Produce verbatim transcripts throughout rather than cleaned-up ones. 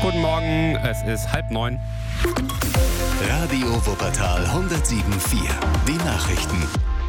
Guten Morgen, es ist halb neun. Radio Wuppertal hundertsieben Komma vier. Die Nachrichten.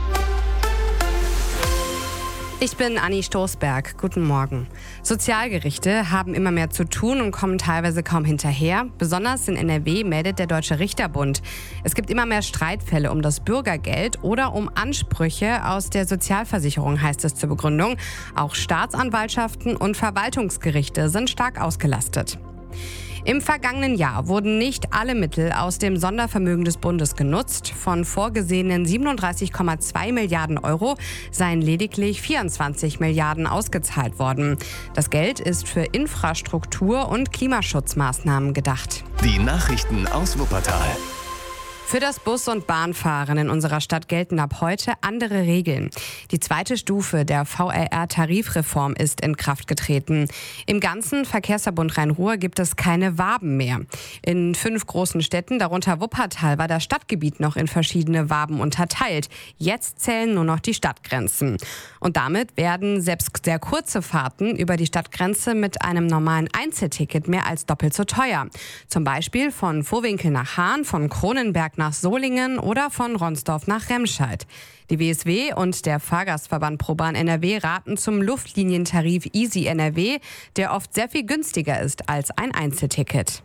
Ich bin Anni Stoßberg. Guten Morgen. Sozialgerichte haben immer mehr zu tun und kommen teilweise kaum hinterher. Besonders in N R W meldet der Deutsche Richterbund. Es gibt immer mehr Streitfälle um das Bürgergeld oder um Ansprüche aus der Sozialversicherung, heißt es zur Begründung. Auch Staatsanwaltschaften und Verwaltungsgerichte sind stark ausgelastet. Im vergangenen Jahr wurden nicht alle Mittel aus dem Sondervermögen des Bundes genutzt. Von vorgesehenen siebenunddreißig Komma zwei Milliarden Euro seien lediglich vierundzwanzig Milliarden ausgezahlt worden. Das Geld ist für Infrastruktur- und Klimaschutzmaßnahmen gedacht. Die Nachrichten aus Wuppertal. Für das Bus- und Bahnfahren in unserer Stadt gelten ab heute andere Regeln. Die zweite Stufe der V R R-Tarifreform ist in Kraft getreten. Im ganzen Verkehrsverbund Rhein-Ruhr gibt es keine Waben mehr. In fünf großen Städten, darunter Wuppertal, war das Stadtgebiet noch in verschiedene Waben unterteilt. Jetzt zählen nur noch die Stadtgrenzen. Und damit werden selbst sehr kurze Fahrten über die Stadtgrenze mit einem normalen Einzelticket mehr als doppelt so teuer. Zum Beispiel von Vohwinkel nach Hahn, von Kronenberg nach Solingen oder von Ronsdorf nach Remscheid. Die W S W und der Fahrgastverband ProBahn N R W raten zum Luftlinientarif Easy N R W, der oft sehr viel günstiger ist als ein Einzelticket.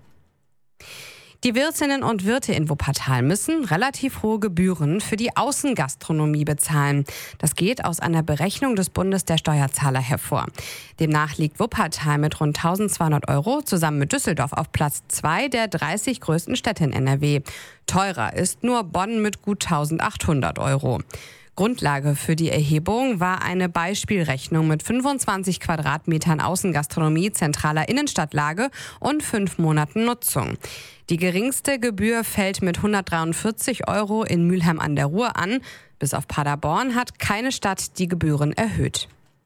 Die Wirtinnen und Wirte in Wuppertal müssen relativ hohe Gebühren für die Außengastronomie bezahlen. Das geht aus einer Berechnung des Bundes der Steuerzahler hervor. Demnach liegt Wuppertal mit rund eintausendzweihundert Euro zusammen mit Düsseldorf auf Platz zwei der dreißig größten Städte in N R W. Teurer ist nur Bonn mit gut eintausendachthundert Euro. Grundlage für die Erhebung war eine Beispielrechnung mit fünfundzwanzig Quadratmetern Außengastronomie zentraler Innenstadtlage und fünf Monaten Nutzung. Die geringste Gebühr fällt mit hundertdreiundvierzig Euro in Mülheim an der Ruhr an. Bis auf Paderborn hat keine Stadt die Gebühren erhöht.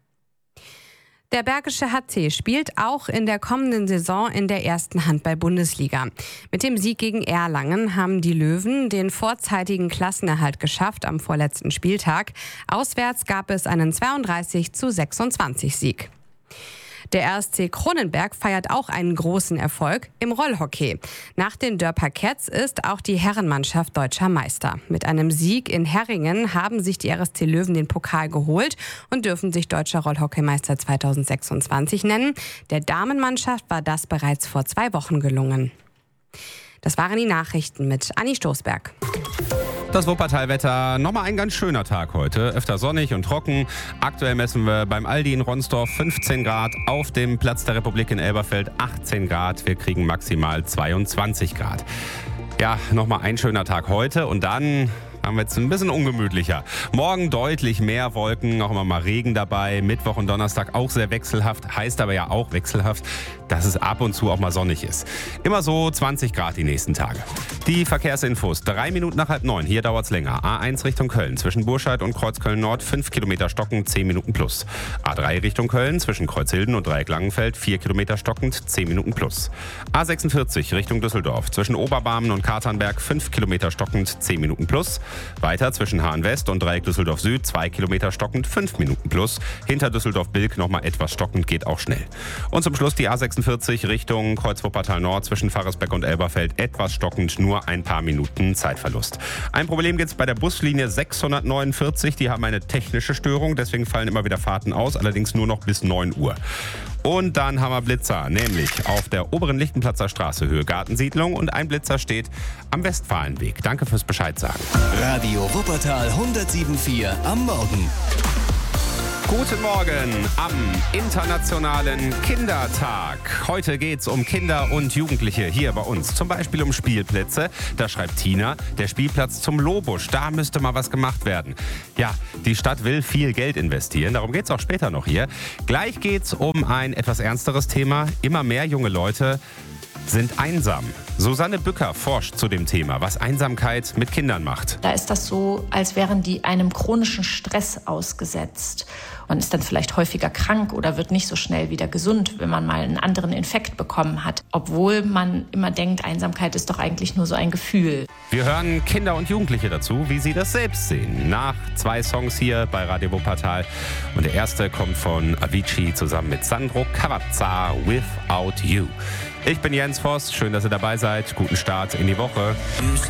Der Bergische H C spielt auch in der kommenden Saison in der ersten Handball-Bundesliga. Mit dem Sieg gegen Erlangen haben die Löwen den vorzeitigen Klassenerhalt geschafft am vorletzten Spieltag. Auswärts gab es einen zweiunddreißig zu sechsundzwanzig Sieg. Der R S C Kronenberg feiert auch einen großen Erfolg im Rollhockey. Nach den Dörper Cats ist auch die Herrenmannschaft deutscher Meister. Mit einem Sieg in Herringen haben sich die R S C Löwen den Pokal geholt und dürfen sich deutscher Rollhockeymeister zweitausendsechsundzwanzig nennen. Der Damenmannschaft war das bereits vor zwei Wochen gelungen. Das waren die Nachrichten mit Anni Stoßberg. Das Wuppertal-Wetter, nochmal ein ganz schöner Tag heute. Öfter sonnig und trocken. Aktuell messen wir beim Aldi in Ronsdorf fünfzehn Grad, auf dem Platz der Republik in Elberfeld achtzehn Grad. Wir kriegen maximal zweiundzwanzig Grad. Ja, nochmal ein schöner Tag heute und dann haben wir jetzt ein bisschen ungemütlicher. Morgen deutlich mehr Wolken, auch immer mal Regen dabei. Mittwoch und Donnerstag auch sehr wechselhaft, heißt aber ja auch wechselhaft, dass es ab und zu auch mal sonnig ist. Immer so zwanzig Grad die nächsten Tage. Die Verkehrsinfos, drei Minuten nach halb neun, hier dauert es länger. A eins Richtung Köln, zwischen Burscheid und Kreuzköln Nord, fünf Kilometer stockend, zehn Minuten plus. A drei Richtung Köln, zwischen Kreuzhilden und Dreieck Langenfeld, vier Kilometer stockend, zehn Minuten plus. A sechsundvierzig Richtung Düsseldorf, zwischen Oberbarmen und Katernberg, fünf Kilometer stockend, zehn Minuten plus. Weiter zwischen Hahn West und Dreieck Düsseldorf Süd, zwei Kilometer stockend, fünf Minuten plus. Hinter Düsseldorf-Bilk nochmal etwas stockend, geht auch schnell. Und zum Schluss die A sechsundvierzig Richtung Kreuz-Wuppertal Nord, zwischen Pfarrersbeck und Elberfeld, etwas stockend, nur ein paar Minuten Zeitverlust. Ein Problem gibt es bei der Buslinie sechshundertneunundvierzig, die haben eine technische Störung, deswegen fallen immer wieder Fahrten aus, allerdings nur noch bis neun Uhr. Und dann haben wir Blitzer, nämlich auf der oberen Lichtenplatzer Straße, Höhe Gartensiedlung, und ein Blitzer steht am Westfalenweg. Danke fürs Bescheid sagen. Radio Wuppertal hundertsieben Komma vier am Morgen. Guten Morgen am Internationalen Kindertag. Heute geht's um Kinder und Jugendliche hier bei uns. Zum Beispiel um Spielplätze. Da schreibt Tina, der Spielplatz zum Lobusch, da müsste mal was gemacht werden. Ja, die Stadt will viel Geld investieren, darum geht's auch später noch hier. Gleich geht's um ein etwas ernsteres Thema. Immer mehr junge Leute sind einsam. Susanne Bücker forscht zu dem Thema, was Einsamkeit mit Kindern macht. Da ist das so, als wären die einem chronischen Stress ausgesetzt. Man ist dann vielleicht häufiger krank oder wird nicht so schnell wieder gesund, wenn man mal einen anderen Infekt bekommen hat. Obwohl man immer denkt, Einsamkeit ist doch eigentlich nur so ein Gefühl. Wir hören Kinder und Jugendliche dazu, wie sie das selbst sehen. Nach zwei Songs hier bei Radio Wuppertal. Und der erste kommt von Avicii zusammen mit Sandro Cavazza, Without You. Ich bin Jens Voss, schön, dass ihr dabei seid. Guten Start in die Woche.